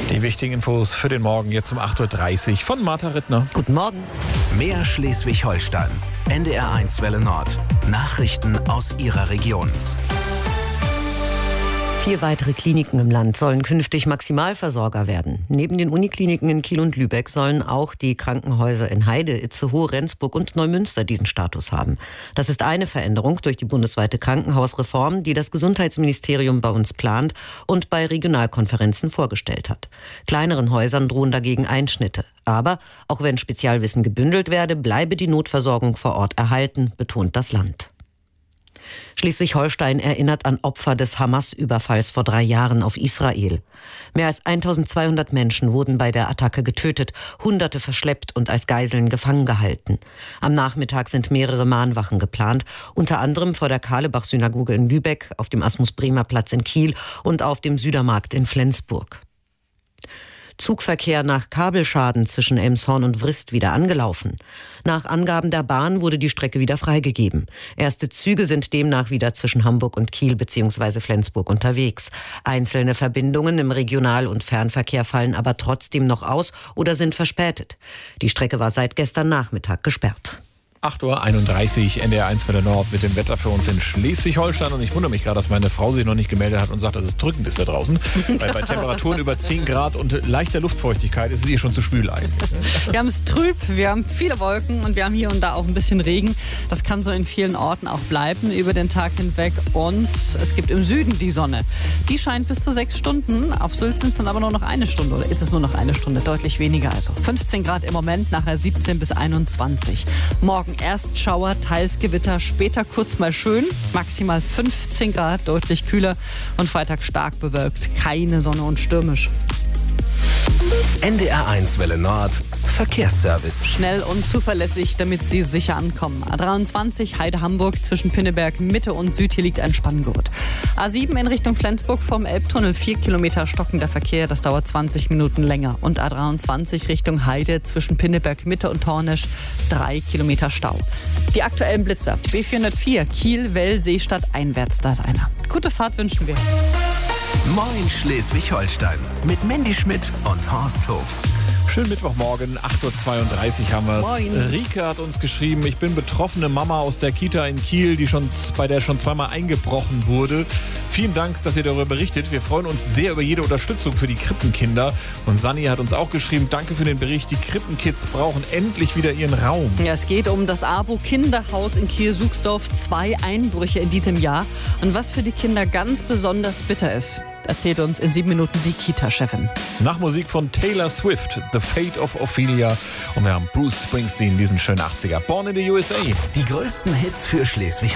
Die wichtigen Infos für den Morgen jetzt um 8.30 Uhr von Martha Rittner. Guten Morgen. Mehr Schleswig-Holstein. NDR1 Welle Nord. Nachrichten aus Ihrer Region. 4 weitere Kliniken im Land sollen künftig Maximalversorger werden. Neben den Unikliniken in Kiel und Lübeck sollen auch die Krankenhäuser in Heide, Itzehoe, Rendsburg und Neumünster diesen Status haben. Das ist eine Veränderung durch die bundesweite Krankenhausreform, die das Gesundheitsministerium bei uns plant und bei Regionalkonferenzen vorgestellt hat. Kleineren Häusern drohen dagegen Einschnitte. Aber auch wenn Spezialwissen gebündelt werde, bleibe die Notversorgung vor Ort erhalten, betont das Land. Schleswig-Holstein erinnert an Opfer des Hamas-Überfalls vor 3 Jahren auf Israel. Mehr als 1200 Menschen wurden bei der Attacke getötet, Hunderte verschleppt und als Geiseln gefangen gehalten. Am Nachmittag sind mehrere Mahnwachen geplant, unter anderem vor der Karlebach-Synagoge in Lübeck, auf dem Asmus-Bremer-Platz in Kiel und auf dem Südermarkt in Flensburg. Zugverkehr nach Kabelschaden zwischen Elmshorn und Vrist wieder angelaufen. Nach Angaben der Bahn wurde die Strecke wieder freigegeben. Erste Züge sind demnach wieder zwischen Hamburg und Kiel bzw. Flensburg unterwegs. Einzelne Verbindungen im Regional- und Fernverkehr fallen aber trotzdem noch aus oder sind verspätet. Die Strecke war seit gestern Nachmittag gesperrt. 8.31 Uhr, NDR1 Welle Nord mit dem Wetter für uns in Schleswig-Holstein. Und ich wundere mich gerade, dass meine Frau sich noch nicht gemeldet hat und sagt, dass es drückend ist da draußen. Weil bei Temperaturen über 10 Grad und leichter Luftfeuchtigkeit ist es ihr schon zu schwül eigentlich. Wir haben es trüb, wir haben viele Wolken und wir haben hier und da auch ein bisschen Regen. Das kann so in vielen Orten auch bleiben über den Tag hinweg. Und es gibt im Süden die Sonne. Die scheint bis zu 6 Stunden. Auf Sylt sind es dann aber nur noch 1 Stunde. Oder ist es nur noch 1 Stunde? Deutlich weniger also. 15 Grad im Moment, nachher 17 bis 21. Morgen erst Schauer, teils Gewitter, später kurz mal schön, maximal 15 Grad, deutlich kühler und Freitag stark bewölkt, keine Sonne und stürmisch. NDR1 Welle Nord. Verkehrsservice. Schnell und zuverlässig, damit Sie sicher ankommen. A23 Heide-Hamburg zwischen Pinneberg Mitte und Süd, hier liegt ein Spanngurt. A7 in Richtung Flensburg vom Elbtunnel, 4 Kilometer stockender Verkehr, das dauert 20 Minuten länger. Und A23 Richtung Heide zwischen Pinneberg Mitte und Tornesch, 3 Kilometer Stau. Die aktuellen Blitzer, B404 Kiel, Well, Seestadt einwärts, da ist einer. Gute Fahrt wünschen wir. Moin Schleswig-Holstein. Mit Mandy Schmidt und Horst Hof. Schönen Mittwochmorgen, 8.32 Uhr haben wir es. Moin. Rike hat uns geschrieben, ich bin betroffene Mama aus der Kita in Kiel, bei der schon zweimal eingebrochen wurde. Vielen Dank, dass ihr darüber berichtet. Wir freuen uns sehr über jede Unterstützung für die Krippenkinder. Und Sanni hat uns auch geschrieben, danke für den Bericht. Die Krippenkids brauchen endlich wieder ihren Raum. Ja, es geht um das AWO-Kinderhaus in Kiel-Suchsdorf. 2 Einbrüche in diesem Jahr. Und was für die Kinder ganz besonders bitter ist, erzählt uns in 7 Minuten die Kita-Chefin. Nach Musik von Taylor Swift, The Fate of Ophelia. Und wir haben Bruce Springsteen, diesen schönen 80er. Born in the USA. Die größten Hits für Schleswig-Holstein.